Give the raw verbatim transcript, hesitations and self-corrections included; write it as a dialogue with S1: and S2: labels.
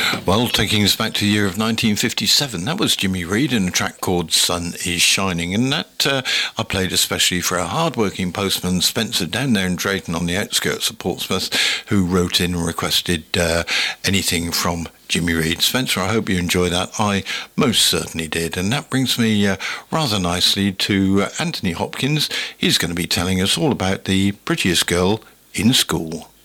S1: Well, taking us back to the year of nineteen fifty-seven, that was Jimmy Reed in a track called Sun is Shining, and that uh, I played especially for our hard-working postman Spencer down there in Drayton on the outskirts of Portsmouth, who wrote in and requested uh, anything from Jimmy Reed. Spencer, I hope you enjoy that. I most certainly did. And that brings me uh, rather nicely to uh, Anthony Hopkins. He's going to be telling us all about the prettiest girl in school.